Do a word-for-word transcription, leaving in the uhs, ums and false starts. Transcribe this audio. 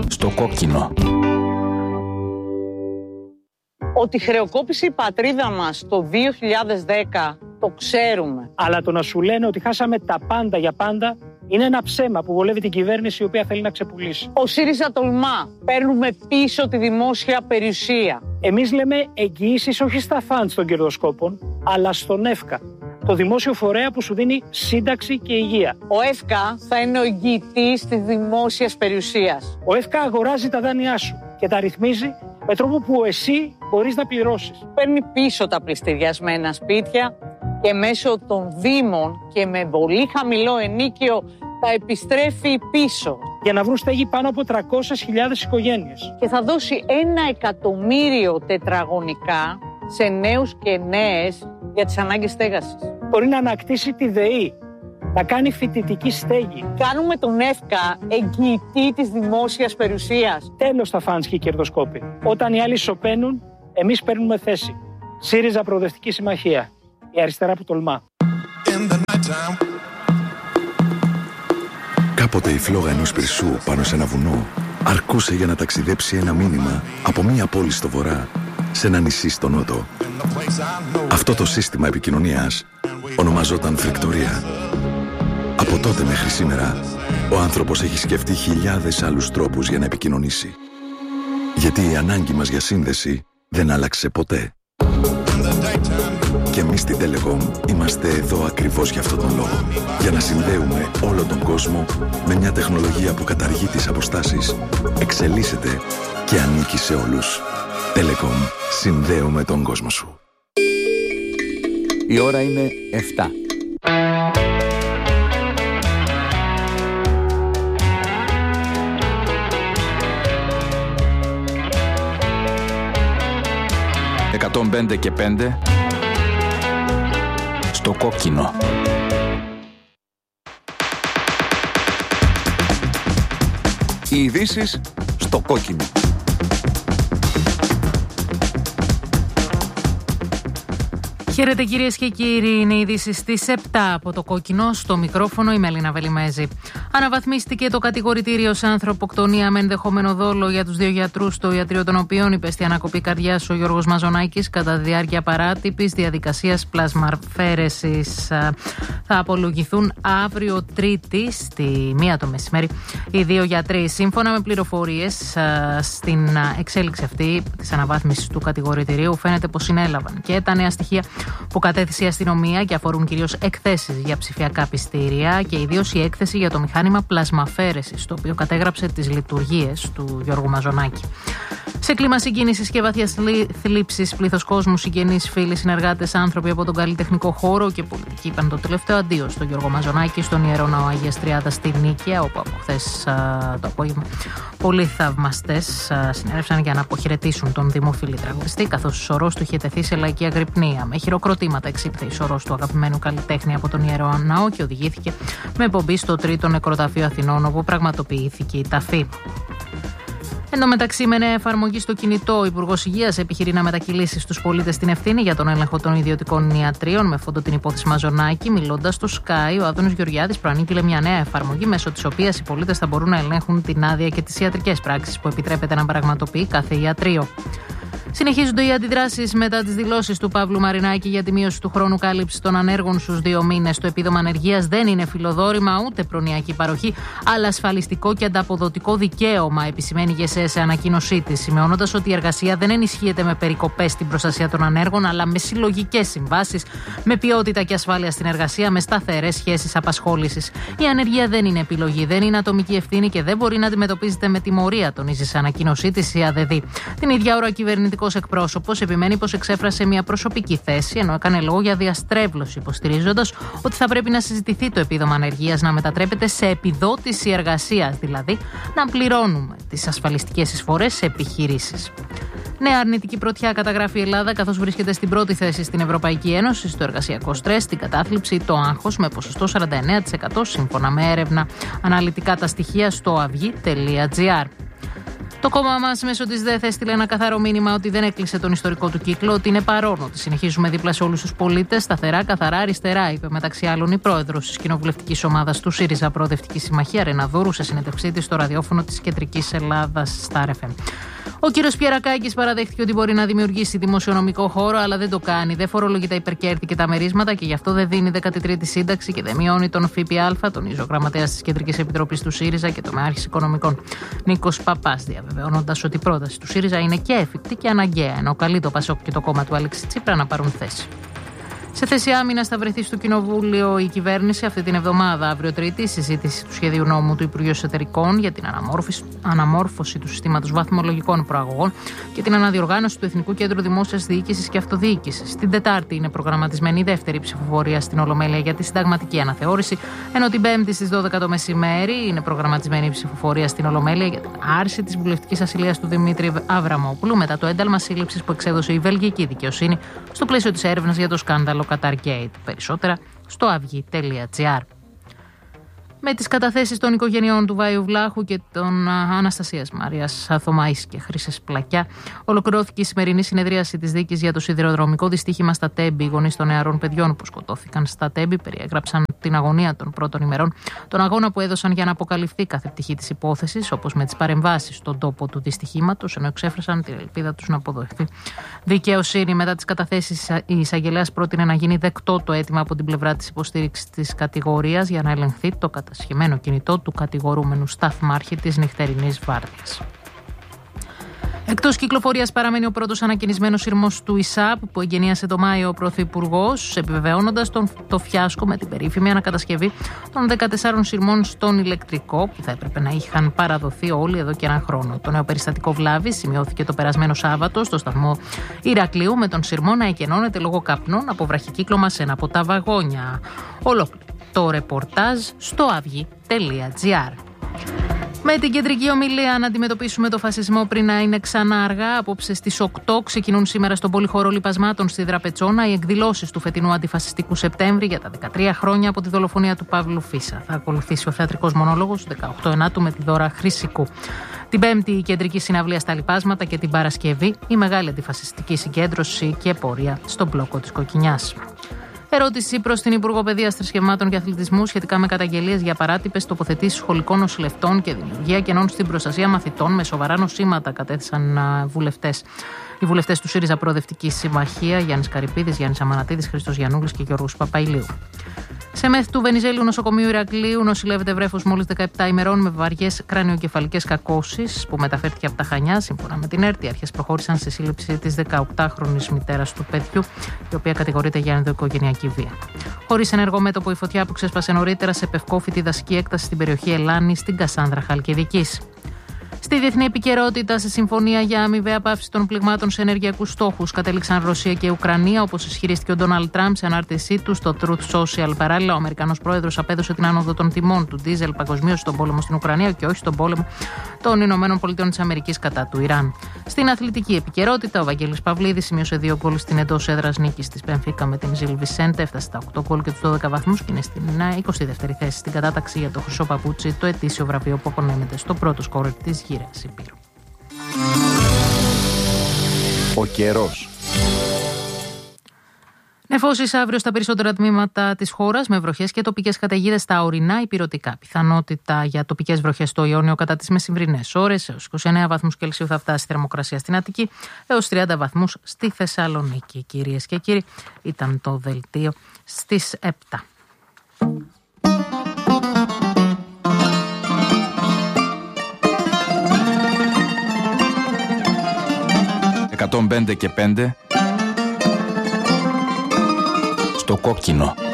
Στο κόκκινο. Ότι χρεοκόπησε η πατρίδα μας το δύο χιλιάδες δέκα το ξέρουμε. Αλλά το να σου λένε ότι χάσαμε τα πάντα για πάντα είναι ένα ψέμα που βολεύει την κυβέρνηση η οποία θέλει να ξεπουλήσει. Ο ΣΥΡΙΖΑ τολμά. Παίρνουμε πίσω τη δημόσια περιουσία. Εμείς λέμε εγγυήσεις όχι στα φαντς των κερδοσκόπων, αλλά στον ΕΦΚΑ, το δημόσιο φορέα που σου δίνει σύνταξη και υγεία. Ο ΕΦΚΑ θα είναι ο εγγυητής της δημόσιας περιουσίας. Ο ΕΦΚΑ αγοράζει τα δάνειά σου και τα ρυθμίζει με τρόπο που εσύ μπορείς να πληρώσεις. Παίρνει πίσω τα πληστηριασμένα σπίτια και μέσω των δήμων και με πολύ χαμηλό ενίκιο τα επιστρέφει πίσω. Για να βρουν στέγη πάνω από τριακόσιες χιλιάδες οικογένειες. Και θα δώσει ένα εκατομμύριο τετραγωνικά σε νέους και νέες για τις ανάγκες στέγασης. Μπορεί να ανακτήσει τη ΔΕΗ, να κάνει φοιτητική στέγη. Κάνουμε τον ΕΦΚΑ εγγυητή της δημόσιας περιουσίας. Τέλος τα φαντς και οι κερδοσκόποι. Όταν οι άλλοι σωπαίνουν, εμείς παίρνουμε θέση. ΣΥΡΙΖΑ Προοδευτική Συμμαχία. Η αριστερά που τολμά. Κάποτε η φλόγα ενός πυρσού πάνω σε ένα βουνό αρκούσε για να ταξιδέψει ένα μήνυμα από μία πόλη στο βορρά σε ένα νησί στο νότο. Αυτό το σύστημα επικοινωνίας ονομαζόταν φρικτορία. Από τότε μέχρι σήμερα, ο άνθρωπος έχει σκεφτεί χιλιάδες άλλους τρόπους για να επικοινωνήσει. Γιατί η ανάγκη μας για σύνδεση δεν άλλαξε ποτέ. Και εμείς στην Telecom είμαστε εδώ ακριβώς για αυτόν τον λόγο. Για να συνδέουμε όλο τον κόσμο με μια τεχνολογία που καταργεί τις αποστάσεις, εξελίσσεται και ανήκει σε όλους. Telecom. Συνδέουμε τον κόσμο σου. Η ώρα είναι εφτά. εκατόν πέντε και πέντε στο κόκκινο. Οι ειδήσεις στο κόκκινο. Χαίρετε κυρίες και κύριοι, είναι οι ειδήσεις στις επτά από το κόκκινο, στο μικρόφωνο η Μελίνα Βελιμέζη. Αναβαθμίστηκε το κατηγορητήριο σε ανθρωποκτονία με ενδεχόμενο δόλο για τους δύο γιατρούς, στο ιατρείο των οποίων υπέστη ανακοπή καρδιάς ο Γιώργος Μαζονάκης κατά τη διάρκεια παράτυπης διαδικασίας πλασμαρφαίρεσης. Θα απολογηθούν αύριο Τρίτη στη μία το μεσημέρι οι δύο γιατροί. Σύμφωνα με πληροφορίες στην εξέλιξη αυτή της αναβάθμισης του κατηγορητηρίου, φαίνεται πως συνέλαβαν και τα νέα στοιχεία που κατέθεσε η αστυνομία και αφορούν κυρίως εκθέσεις για ψηφιακά πιστήρια και ιδίως η έκθεση για το μηχάνημα πλασμαφέρεσης, το οποίο κατέγραψε τις λειτουργίες του Γιώργου Μαζονάκη. Σε κλίμα συγκίνησης και βαθιάς θλίψης, πλήθος κόσμου, συγγενείς, φίλοι, συνεργάτες, άνθρωποι από τον καλλιτεχνικό χώρο και πολιτικοί είπαν το τελευταίο αντίο στον Γιώργο Μαζονάκη στον Ιερό Ναό Αγίας Τριάδας στη Νίκαια, όπου από χθες το απόγευμα πολλοί θαυμαστές συνέρευσαν για να αποχαιρετήσουν τον δημοφιλή τραγουδιστή, καθώς ο σωρός του είχε τεθεί σε λαϊκή αγρυπνία. Με χειροκροτήματα εξήπθε η σωρός του αγαπημένου καλλιτέχνη από τον Ιερό Ναό και οδηγήθηκε με πομπή στο τρίτο νεκροταφείο Αθηνών, όπου πραγματοποιήθηκε η ταφή. Εν τω μεταξύ, με νέα εφαρμογή στο κινητό, ο Υπουργός Υγείας επιχειρεί να μετακυλήσει στους πολίτες την ευθύνη για τον έλεγχο των ιδιωτικών ιατρίων με φόντο την υπόθεση Μαζονάκη. Μιλώντας στο Sky, ο Άδωνης Γεωργιάδης προανήγγειλε μια νέα εφαρμογή μέσω της οποίας οι πολίτες θα μπορούν να ελέγχουν την άδεια και τις ιατρικές πράξεις που επιτρέπεται να πραγματοποιεί κάθε ιατρείο. Συνεχίζονται οι αντιδράσεις μετά τις δηλώσεις του Παύλου Μαρινάκη για τη μείωση του χρόνου κάλυψης των ανέργων στους δύο μήνες. Το επίδομα ανεργίας δεν είναι φιλοδόρημα ούτε προνοιακή παροχή, αλλά ασφαλιστικό και ανταποδοτικό δικαίωμα, επισημαίνει η ΓΕΣΕ σε ανακοίνωσή της, σημειώνοντας ότι η εργασία δεν ενισχύεται με περικοπές στην προστασία των ανέργων, αλλά με συλλογικές συμβάσεις, με ποιότητα και ασφάλεια στην εργασία, με σταθερές σχέσεις απασχόλησης. Η ανεργία δεν είναι επιλογή, δεν είναι ατομική ευθύνη και δεν μπορεί να αντιμετωπίζεται με τιμωρία, τονίζει σε ανακοίνωσή της η ΑΔΔ. Την ίδια ώρα, ο κυβερνητικός εκπρόσωπος επιμένει πως εξέφρασε μια προσωπική θέση, ενώ έκανε λόγο για διαστρέβλωση, υποστηρίζοντας ότι θα πρέπει να συζητηθεί το επίδομα ανεργίας να μετατρέπεται σε επιδότηση εργασίας, δηλαδή να πληρώνουμε τις ασφαλιστικές εισφορές σε επιχειρήσεις. Νέα αρνητική πρωτιά καταγράφει η Ελλάδα, καθώς βρίσκεται στην πρώτη θέση στην Ευρωπαϊκή Ένωση στο εργασιακό στρες, την κατάθλιψη, το άγχος, με ποσοστό σαράντα εννέα τοις εκατό σύμφωνα με έρευνα. Αναλυτικά τα στοιχεία στο αυγή τελεία τζι άρ. Το κόμμα μας μέσω της ΔΕΘ έστειλε ένα καθαρό μήνυμα ότι δεν έκλεισε τον ιστορικό του κύκλο, ότι είναι παρόν, ότι συνεχίζουμε δίπλα σε όλους τους πολίτες, σταθερά, καθαρά, αριστερά, είπε μεταξύ άλλων η πρόεδρος της κοινοβουλευτικής ομάδας του ΣΥΡΙΖΑ Προοδευτική Συμμαχία, Ρένα Δούρου, σε συνέντευξή της στο ραδιόφωνο της Κεντρικής Ελλάδας στα αρ εφ εμ. Ο κύριος Πιερακάκης παραδέχτηκε ότι μπορεί να δημιουργήσει δημοσιονομικό χώρο, αλλά δεν το κάνει. Δεν φορολογεί τα υπερκέρδη και τα μερίσματα και γι' αυτό δεν δίνει δέκατη τρίτη σύνταξη και δεν μειώνει τον ΦΠΑ, τονίζει ο γραμματέας της Κεντρικής Επιτροπής του ΣΥΡΙΖΑ και το Μεάρχης Οικονομικών Νίκος Παπάς, διαβεβαιώνοντας ότι η πρόταση του ΣΥΡΙΖΑ είναι και εφικτή και αναγκαία, ενώ καλεί το ΠΑΣΟΚ και το κόμμα του Αλέξη Τσίπρα να πάρουν θέση. Σε θέση άμυνας θα βρεθεί στο Κοινοβούλιο η κυβέρνηση αυτή την εβδομάδα, αύριο Τρίτη, η συζήτηση του σχεδίου νόμου του Υπουργείου Εσωτερικών για την αναμόρφωση του συστήματος βαθμολογικών προαγωγών και την αναδιοργάνωση του Εθνικού Κέντρου Δημόσιας Διοίκησης και Αυτοδιοίκησης. Την Τετάρτη είναι προγραμματισμένη η δεύτερη ψηφοφορία στην Ολομέλεια για τη συνταγματική αναθεώρηση, ενώ την Πέμπτη στις δώδεκα το μεσημέρι είναι προγραμματισμένη η ψηφοφορία στην Ολομέλεια για την άρση της βουλευτικής ασυλίας του Δημήτρη Αβραμόπουλου μετά το ένταλμα σύλληψης που εξέδωσε η βελγική δικαιοσύνη στο πλαίσιο της έρευνας για το σκάνδαλο Qatargate. Περισσότερα στο αυγή τελεία τζι άρ. Με τις καταθέσεις των οικογενειών του Βάιου Βλάχου και των Αναστασίας Μαρίας Θωμαής και Χρύσης Πλακιά, ολοκληρώθηκε η σημερινή συνεδρίαση της δίκης για το σιδηροδρομικό δυστύχημα στα Τέμπη. Οι γονείς των νεαρών παιδιών που σκοτώθηκαν στα Τέμπη περιέγραψαν την αγωνία των πρώτων ημερών, τον αγώνα που έδωσαν για να αποκαλυφθεί κάθε πτυχή της υπόθεσης, όπως με τις παρεμβάσεις στον τόπο του δυστυχήματος, ενώ εξέφρασαν την ελπίδα τους να αποδοθεί δικαιοσύνη. Μετά τις καταθέσεις, η εισαγγελέας πρότεινε να γίνει δεκτό το αίτημα από την πλευρά της υποστήριξης της κατηγορίας για να ελεγχθεί το κατασχεμένο κινητό του κατηγορούμενου σταθμάρχη της νυχτερινής βάρδιας. Εκτός κυκλοφορίας παραμένει ο πρώτος ανακοινισμένος σειρμός του ΙΣΑΠ που εγγενίασε το Μάιο ο Πρωθυπουργός, επιβεβαιώνοντας τον, το φιάσκο με την περίφημη ανακατασκευή των δεκατεσσάρων σειρμών στον ηλεκτρικό που θα έπρεπε να είχαν παραδοθεί όλοι εδώ και έναν χρόνο. Το νέο περιστατικό βλάβης σημειώθηκε το περασμένο Σάββατο στο σταθμό Ηρακλείου, με τον σειρμό να εκενώνεται λόγω καπνών από βραχικύκλωμα σε ένα από τα βαγόνια. Ολόκληρο το ρεπορτάζ στο αυγή τελεία τζι άρ. Με την κεντρική ομιλία να αντιμετωπίσουμε το φασισμό πριν να είναι ξανά αργά, απόψε στις οκτώ ξεκινούν σήμερα στον Πολυχώρο Λιπασμάτων στη Δραπετσόνα οι εκδηλώσεις του φετινού αντιφασιστικού Σεπτέμβρη για τα δεκατρία χρόνια από τη δολοφονία του Παύλου Φίσα. Θα ακολουθήσει ο θεατρικός μονόλογος δεκαοκτώ Ενάτου με τη Δώρα Χρυσικού. Την Πέμπτη η κεντρική συναυλία στα Λιπάσματα και την Παρασκευή η μεγάλη αντιφασιστική συγκέντρωση και πορεία στον μπλόκο της Κοκκινιάς. Ερώτηση προς την Υπουργό Παιδείας, Θρησκευμάτων και Αθλητισμού σχετικά με καταγγελίες για παράτυπες τοποθετήσεις σχολικών νοσηλευτών και δημιουργία κενών στην προστασία μαθητών με σοβαρά νοσήματα, κατέθεσαν βουλευτές. Οι βουλευτές του ΣΥΡΙΖΑ Προοδευτική Συμμαχία, Γιάννης Καρυπίδης, Γιάννης Αμανατίδης, Χρήστος Γιαννούλης και Γιώργος Παπαϊλίου. Σε μεθ του Βενιζέλιου Νοσοκομείου Ηρακλείου νοσηλεύεται βρέφος μόλις δεκαεπτά ημερών με βαριές κρανιοκεφαλικές κακώσεις που μεταφέρθηκε από τα Χανιά. Σύμφωνα με την ΕΡΤ, οι αρχές προχώρησαν σε σύλληψη της δεκαοκτάχρονης μητέρας του παιδιού, η οποία κατηγορείται για ενδοοικογενειακή βία. Χωρίς ενεργό μέτωπο η φωτιά που ξέσπασε νωρίτερα σε πευκόφυτη δασική έκταση στην περιοχή Ελλάνη, στην Κασάνδρα Χαλκιδικής. Στη διεθνή επικαιρότητα, σε συμφωνία για αμοιβαία πάυση των πληγμάτων σε ενεργειακούς στόχους, κατέληξαν Ρωσία και Ουκρανία, όπως ισχυρίστηκε ο Ντόναλντ Τραμπ σε ανάρτησή του στο Truth Social. Παράλληλα, ο Αμερικανός πρόεδρος απέδωσε την άνοδο των τιμών του ντίζελ παγκοσμίως στον πόλεμο στην Ουκρανία και όχι στον πόλεμο των Ηνωμένων Πολιτειών της Αμερικής κατά του Ιράν. Στην αθλητική επικαιρότητα, ο Βαγγέλης Παυλίδης σημείωσε δύο γκολ στην εντός έδρας νίκη της Μπενφίκα με την Ζιλ Βισέντε, έφτασε στα οκτώ γκολ και τους δώδεκα βαθμούς και είναι στην εικοστή δεύτερη θέση στην κατάταξη για το Χρυσό Παπούτσι, το ετήσιο βραβείο που απονέμεται στο πρώτο σκόρερ της γύρας Υπήρου. Ο καιρός. Νεφώσεις αύριο στα περισσότερα τμήματα της χώρας με βροχές και τοπικές καταιγίδες στα ορεινά υπηρετικά. Πιθανότητα για τοπικές βροχές στο Ιόνιο κατά τις μεσημβρινές ώρες. Έως είκοσι εννέα βαθμούς Κελσίου θα φτάσει η θερμοκρασία στην Αττική, έως τριάντα βαθμούς στη Θεσσαλονίκη. Κυρίες και κύριοι, ήταν το δελτίο στις επτά. εκατόν πέντε και πέντε στο κόκκινο.